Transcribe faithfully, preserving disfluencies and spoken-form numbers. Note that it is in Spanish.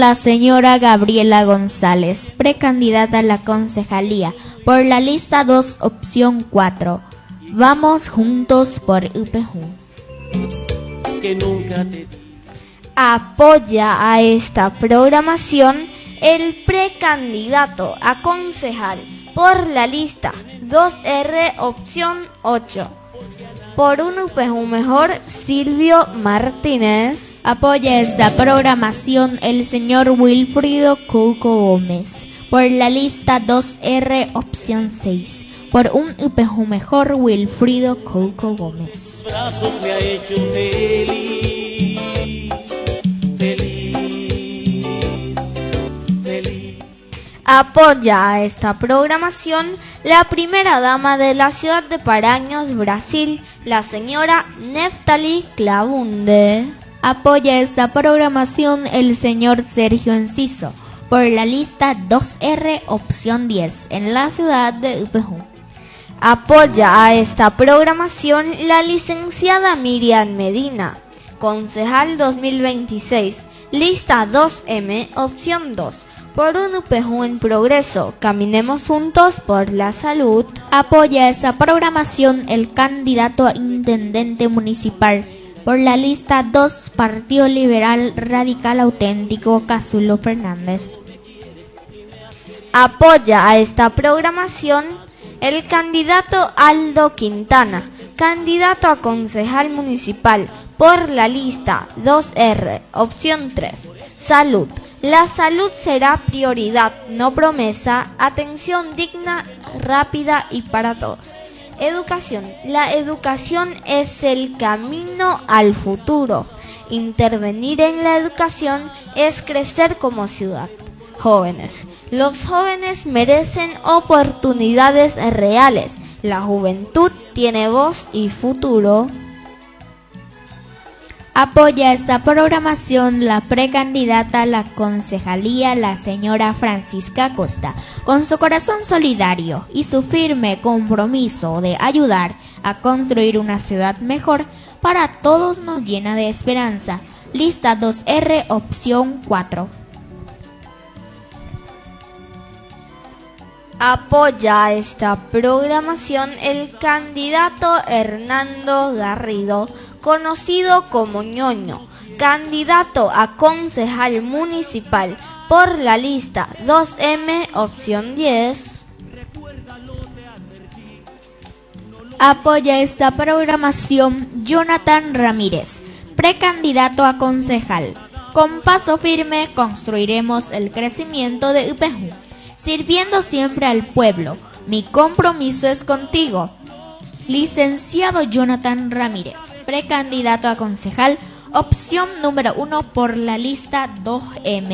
La señora Gabriela González, precandidata a la concejalía, por la lista dos, opción cuatro. Vamos juntos por U P J. Que nunca te... Apoya a esta programación el precandidato a concejal por la lista dos erre, opción ocho. Por un U P J mejor, Silvio Martínez. Apoya esta programación el señor Wilfrido Couco Gómez, por la lista dos erre, opción seis. Por un U P J mejor, Wilfrido Couco Gómez. Brazos me ha hecho feliz, feliz, feliz. Apoya a esta programación la primera dama de la ciudad de Paraños, Brasil, la señora Neftali Clavunde. Apoya esta programación el señor Sergio Enciso, por la lista dos erre, opción diez, en la ciudad de U P J. Apoya a esta programación la licenciada Miriam Medina, concejal dos mil veintiséis, lista dos eme, opción dos. Por un U P J en progreso, caminemos juntos por la salud. Apoya esa programación el candidato a intendente municipal, por la lista dos, Partido Liberal Radical Auténtico, Cásulo Fernández. Apoya a esta programación el candidato Aldo Quintana, candidato a concejal municipal, por la lista dos erre, opción tres. Salud. La salud será prioridad, no promesa. Atención digna, rápida y para todos. Educación. La educación es el camino al futuro. Intervenir en la educación es crecer como ciudad. Jóvenes. Los jóvenes merecen oportunidades reales. La juventud tiene voz y futuro. Apoya esta programación la precandidata a la concejalía, la señora Francisca Costa, con su corazón solidario y su firme compromiso de ayudar a construir una ciudad mejor para todos nos llena de esperanza. Lista dos erre, opción cuatro. Apoya esta programación el candidato Hernando Garrido, conocido como Ñoño, candidato a concejal municipal por la lista dos eme, opción diez. Apoya esta programación Jonathan Ramírez, precandidato a concejal. Con paso firme construiremos el crecimiento de U P J, sirviendo siempre al pueblo. Mi compromiso es contigo. Licenciado Jonathan Ramírez, precandidato a concejal, opción número uno por la lista dos eme.